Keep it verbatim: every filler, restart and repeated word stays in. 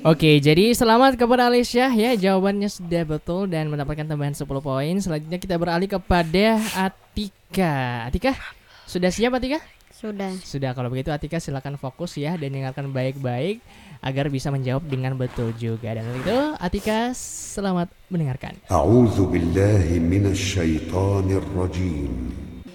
Oke, jadi selamat kepada Alicia ya, jawabannya sudah betul dan mendapatkan tambahan sepuluh poin. Selanjutnya kita beralih kepada Atika. Atika, sudah siap Atika? Sudah. Sudah, kalau begitu Atika silakan fokus ya dan dengarkan baik-baik agar bisa menjawab dengan betul juga. Dan untuk itu Atika selamat mendengarkan. أعوذ بالله من الشيطان الرجيم